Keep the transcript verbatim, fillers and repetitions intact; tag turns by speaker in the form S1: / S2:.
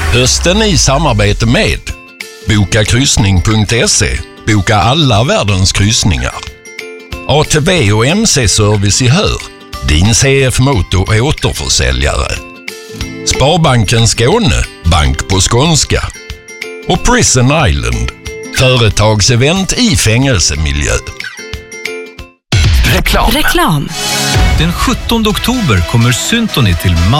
S1: Hösten i samarbete med boka kryssning punkt se. Boka alla världens kryssningar. A T V och M C-service i Hör. Din C F Moto återförsäljare. Sparbanken Skåne. Bank på skånska. Och Prison Island. Företagsevent i fängelsemiljö.
S2: Reklam.
S3: Reklam.
S2: Den sjuttonde oktober kommer Syntony till